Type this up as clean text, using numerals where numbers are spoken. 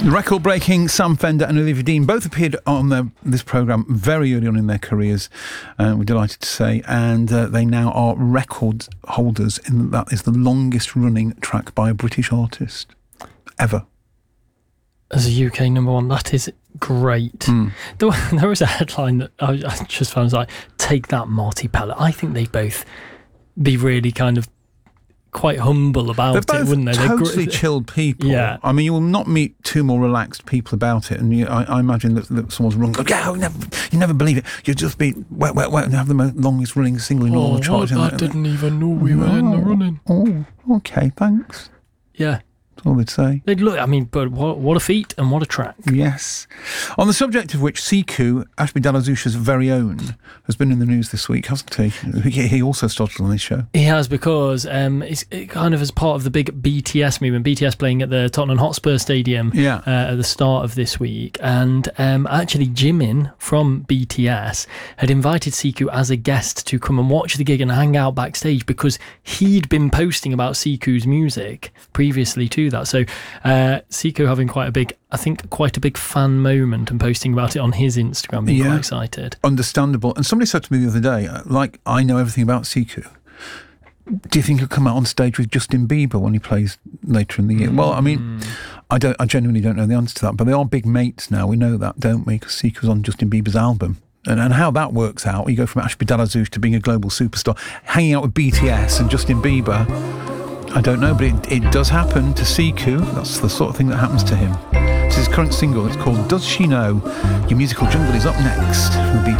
The record-breaking Sam Fender and Olivia Dean both appeared on this programme very early on in their careers, we're delighted to say, and they now are record holders in that is the longest-running track by a British artist ever. As a UK number one, that is great. There was a headline that I just found, like, take that Marty Pellet. I think they'd both be really kind of quite humble about it, wouldn't they? They're totally chilled people. Yeah. I mean, you will not meet two more relaxed people about it, and I imagine that someone's wrong. Yeah, you never believe it. You'll just be wet, and have the longest running single in all the charts. I didn't even know we were in the running. Oh, okay, thanks. Yeah. That's all they'd say. They'd look, I mean, but what a feat and what a track. Yes. On the subject of which, Siku, Ashby Dalazusha's very own, has been in the news this week, hasn't he? He also started on this show. He has, because it's kind of as part of the big BTS movement. BTS playing at the Tottenham Hotspur Stadium at the start of this week. And actually, Jimin from BTS had invited Siku as a guest to come and watch the gig and hang out backstage, because he'd been posting about Siku's music previously to that. So Siku having quite a big fan moment and posting about it on his Instagram, being quite excited. Understandable. And somebody said to me the other day, like, I know everything about Siku. Do you think he'll come out on stage with Justin Bieber when he plays later in the year? Well, I mean, I genuinely don't know the answer to that, but they are big mates now. We know that, don't we? Because Siku's on Justin Bieber's album. And how that works out, you go from Ashby Dalazouche to being a global superstar, hanging out with BTS and Justin Bieber. I don't know, but it does happen to Siku. That's the sort of thing that happens to him. This is his current single. It's called Does She Know? Your musical jungle is up next from BTS.